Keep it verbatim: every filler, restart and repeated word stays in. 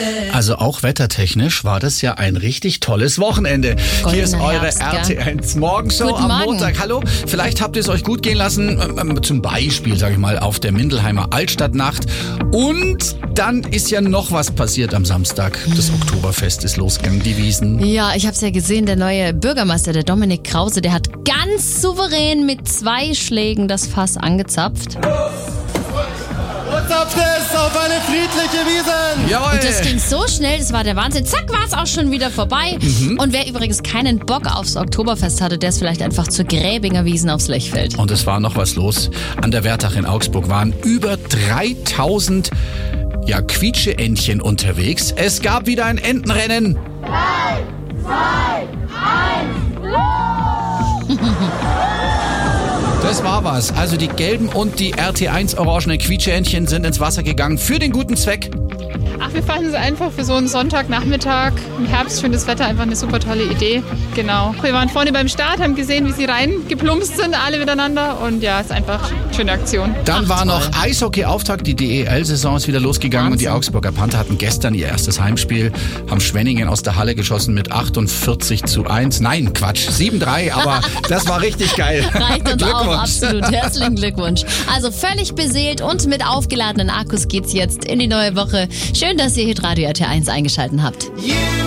Also auch wettertechnisch war das ja ein richtig tolles Wochenende. Goldener Hier ist eure Herbst, R T eins Morgenshow Guten am Morgen. Montag. Hallo, vielleicht habt ihr es euch gut gehen lassen, ähm, zum Beispiel, sage ich mal, auf der Mindelheimer Altstadtnacht. Und dann ist ja noch was passiert am Samstag. Das Oktoberfest ist losgegangen, die Wiesn. Ja, ich habe es ja gesehen, der neue Bürgermeister, der Dominik Krause, der hat ganz souverän mit zwei Schlägen das Fass angezapft. Zapft es auf eine friedliche Wiesn! Jawohl. Und das ging so schnell, das war der Wahnsinn. Zack, war es auch schon wieder vorbei. Mhm. Und wer übrigens keinen Bock aufs Oktoberfest hatte, der ist vielleicht einfach zur Gräbinger Wiesn aufs Lechfeld. Und es war noch was los. An der Wertach in Augsburg waren über dreitausend ja, Quietscheentchen unterwegs. Es gab wieder ein Entenrennen. Drei, zwei, eins, los! Das war was. Also die gelben und die R T eins orangenen Quietscheentchen sind ins Wasser gegangen für den guten Zweck. Ach, wir fanden es einfach für so einen Sonntagnachmittag im Herbst, schönes Wetter, einfach eine super tolle Idee. Genau. Wir waren vorne beim Start, haben gesehen, wie sie reingeplumpst sind, alle miteinander. Und ja, ist einfach eine schöne Aktion. Dann Ach, war toll. noch Eishockey-Auftakt. Die D E L-Saison ist wieder losgegangen. Und die Wahnsinn. Augsburger Panther hatten gestern ihr erstes Heimspiel, haben Schwenningen aus der Halle geschossen mit achtundvierzig zu eins. Nein, Quatsch, sieben drei, aber das war richtig geil. Reicht uns auch, Glückwunsch. absolut. Herzlichen Glückwunsch. Also völlig beseelt und mit aufgeladenen Akkus geht's jetzt in die neue Woche. Schön, dass ihr Hitradio R T eins eingeschaltet habt. Yeah.